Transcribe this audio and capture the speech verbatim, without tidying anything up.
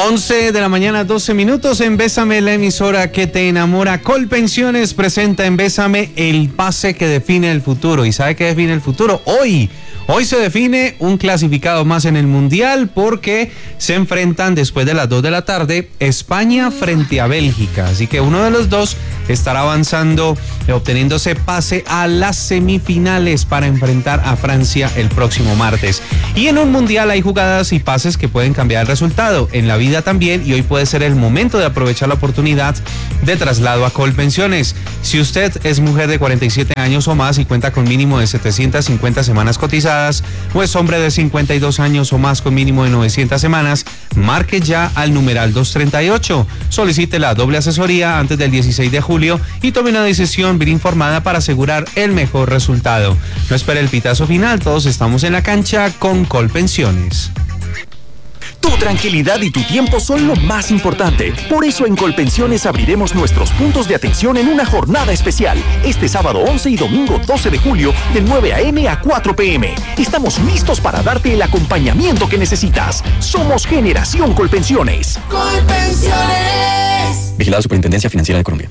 once de la mañana, doce minutos. En Bésame, la emisora que te enamora. Colpensiones presenta en Bésame el pase que define el futuro. ¿Y sabe qué define el futuro? Hoy. Hoy se define un clasificado más en el Mundial porque se enfrentan después de las dos de la tarde España frente a Bélgica. Así que uno de los dos estará avanzando, obteniéndose pase a las semifinales para enfrentar a Francia el próximo martes. Y en un Mundial hay jugadas y pases que pueden cambiar el resultado. En la vida también, y hoy puede ser el momento de aprovechar la oportunidad de traslado a Colpensiones. Si usted es mujer de cuarenta y siete años o más y cuenta con mínimo de setecientas cincuenta semanas cotizadas, o es hombre de cincuenta y dos años o más con mínimo de novecientas semanas, marque ya al numeral doscientos treinta y ocho. Solicite la doble asesoría antes del dieciséis de julio y tome una decisión bien informada para asegurar el mejor resultado. No espere el pitazo final, todos estamos en la cancha con Colpensiones. Tu tranquilidad y tu tiempo son lo más importante. Por eso en Colpensiones abriremos nuestros puntos de atención en una jornada especial. Este sábado once y domingo doce de julio de nueve a eme a cuatro pe eme. Estamos listos para darte el acompañamiento que necesitas. Somos Generación Colpensiones. Colpensiones. Vigilado Superintendencia Financiera de Colombia.